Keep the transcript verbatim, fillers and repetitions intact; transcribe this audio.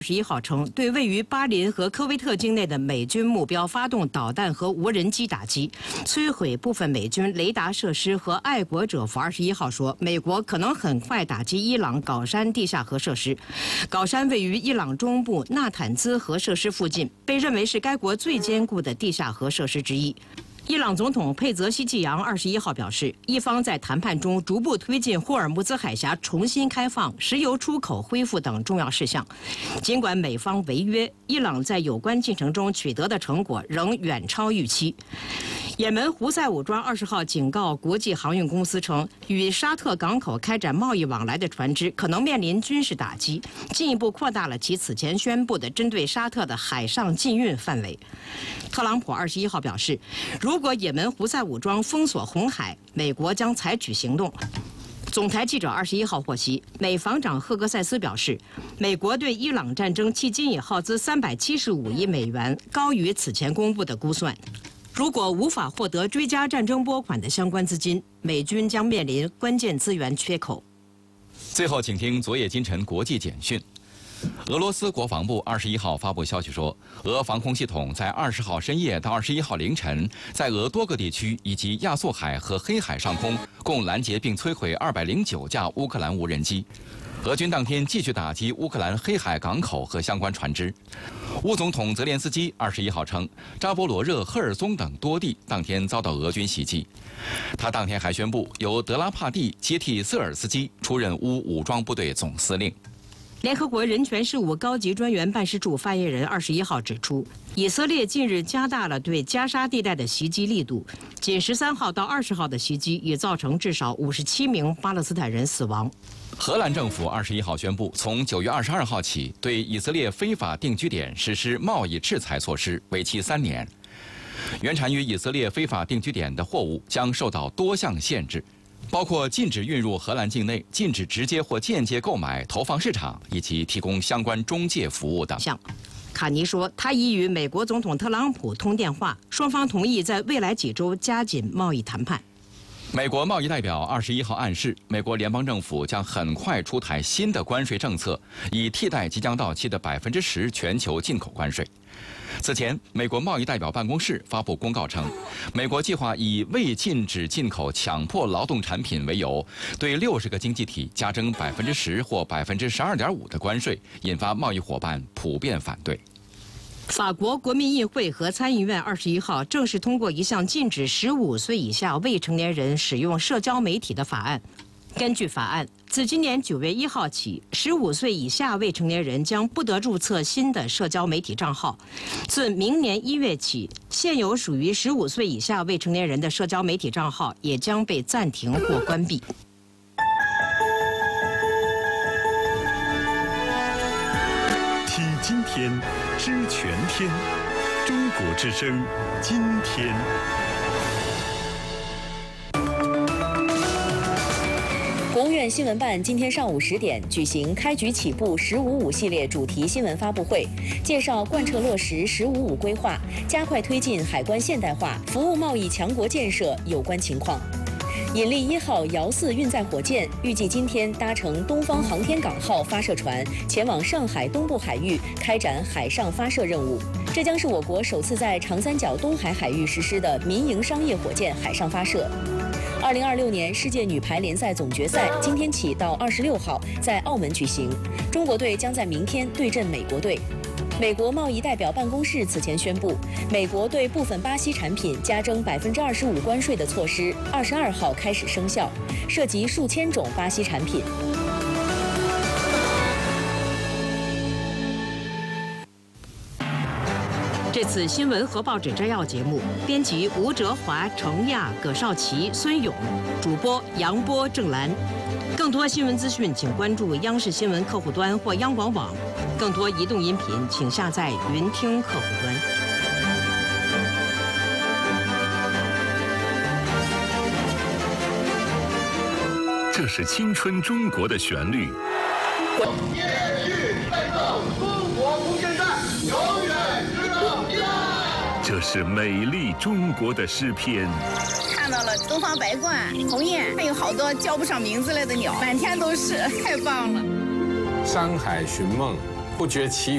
十一号称，对位于巴林和科威特境内的美军目标发动导弹和无人机打击，摧毁部分美军雷达设施。和爱国者府二十一号说，美国可能很快打击伊朗镐山地下核设施。镐山位于伊朗中部纳坦兹核设施附近，被认为是该国最坚固的地下核设施之一。伊朗总统佩泽希季扬二十一号表示，伊方在谈判中逐步推进霍尔木兹海峡重新开放、石油出口恢复等重要事项。尽管美方违约，伊朗在有关进程中取得的成果仍远超预期。也门胡塞武装二十号警告国际航运公司称，与沙特港口开展贸易往来的船只可能面临军事打击，进一步扩大了其此前宣布的针对沙特的海上禁运范围。特朗普二十一号表示，如果也门胡塞武装封锁红海，美国将采取行动。总台记者二十一号获悉，美防长赫格塞斯表示，美国对伊朗战争迄今已耗资三百七十五亿美元，高于此前公布的估算。如果无法获得追加战争拨款的相关资金，美军将面临关键资源缺口。 最后，请听昨夜今晨国际简讯。俄罗斯国防部二十一号发布消息说，俄防空系统在二十号深夜到二十一号凌晨，在俄多个地区以及亚速海和黑海上空，共拦截并摧毁二百零九架乌克兰无人机。俄军当天继续打击乌克兰黑海港口和相关船只。乌总统泽连斯基二十一号称，扎波罗热、赫尔松等多地当天遭到俄军袭击。他当天还宣布，由德拉帕蒂接替瑟尔斯基出任乌武装部队总司令。 联合国人权事务高级专员办事处发言人二十一号指出，以色列近日加大了对加沙地带的袭击力度，仅十三号到二十号的袭击已造成至少五十七名巴勒斯坦人死亡。 荷兰政府二十一号宣布，从九月二十二号起，对以色列非法定居点实施贸易制裁措施，为期三年。原产于以色列非法定居点的货物将受到多项限制，包括禁止运入荷兰境内、禁止直接或间接购买、投放市场以及提供相关中介服务等。 卡尼说，他已与美国总统特朗普通电话，双方同意在未来几周加紧贸易谈判。 美国贸易代表二十一号暗示，美国联邦政府将很快出台新的关税政策，以替代即将到期的百分之十全球进口关税。此前，美国贸易代表办公室发布公告称，美国计划以未禁止进口强迫劳动产品为由，对六十个经济体加征百分之十或百分之十二点五的关税，引发贸易伙伴普遍反对。 法国国民议会和参议院二十一号正式通过一项禁止十五岁以下未成年人使用社交媒体的法案。根据法案，自今年九月一号起，十五岁以下未成年人将不得注册新的社交媒体账号。自明年一月起，现有属于十五岁以下未成年人的社交媒体账号也将被暂停或关闭。 听今天，知全天，中国之声，今天。 国务院新闻办今天上午十点举行开局起步“十五五”系列主题新闻发布会，介绍贯彻落实“十五五”规划，加快推进海关现代化、服务贸易强国建设有关情况。引力一号遥四运载火箭预计今天搭乘东方航天港号发射船前往上海东部海域开展海上发射任务，这将是我国首次在长三角东海海域实施的民营商业火箭海上发射。二零二六年世界女排联赛总决赛今天起到二十六号在澳门举行，中国队将在明天对阵美国队。美国贸易代表办公室此前宣布，美国对部分巴西产品加征百分之二十五关税的措施，二十二号开始生效，涉及数千种巴西产品。 这次新闻和报纸摘要节目，编辑吴哲华、程亚、葛少奇、孙勇，主播杨波、郑兰。更多新闻资讯，请关注央视新闻客户端或央广网。更多移动音频，请下载云听客户端。 这是青春中国的旋律。 业余奋斗，中国无限战，永远值得期待。 这是美丽中国的诗篇。 看到了东方白鹳、鸿雁，还有好多叫不上名字来的鸟，满天都是，太棒了。 山海寻梦， 不绝其语。